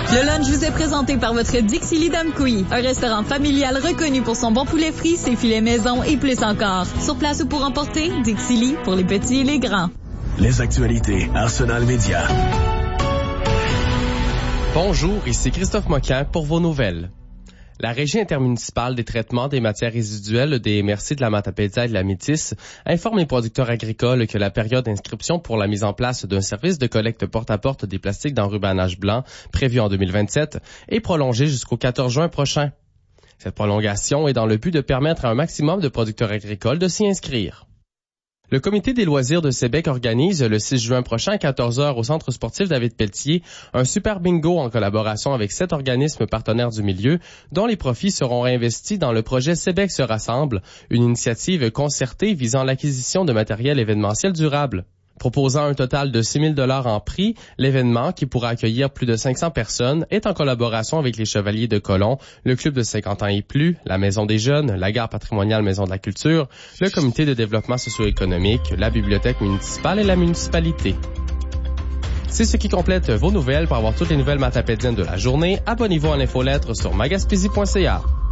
Le lunch vous est présenté par votre Dixili d'Amqui, un restaurant familial reconnu pour son bon poulet frit, ses filets maison et plus encore. Sur place ou pour emporter, Dixili pour les petits et les grands. Les actualités Arsenal Média. Bonjour, ici Christophe Moquin pour vos nouvelles. La Régie intermunicipale des traitements des matières résiduelles des MRC de la Matapédia et de la Métis informe les producteurs agricoles que la période d'inscription pour la mise en place d'un service de collecte porte-à-porte des plastiques d'enrubannage blanc prévu en 2027 est prolongée jusqu'au 14 juin prochain. Cette prolongation est dans le but de permettre à un maximum de producteurs agricoles de s'y inscrire. Le comité des loisirs de Sébec organise le 6 juin prochain à 14h au centre sportif David Pelletier un super bingo en collaboration avec 7 organismes partenaires du milieu dont les profits seront réinvestis dans le projet Sébec se rassemble, une initiative concertée visant l'acquisition de matériel événementiel durable. Proposant un total de 6 000 $ en prix, l'événement, qui pourra accueillir plus de 500 personnes, est en collaboration avec les Chevaliers de Colomb, le Club de 50 ans et plus, la Maison des Jeunes, la Gare patrimoniale Maison de la Culture, le Comité de développement socio-économique, la Bibliothèque municipale et la municipalité. C'est ce qui complète vos nouvelles. Pour avoir toutes les nouvelles matapédiennes de la journée, abonnez-vous à l'infolettre sur magaspizi.ca.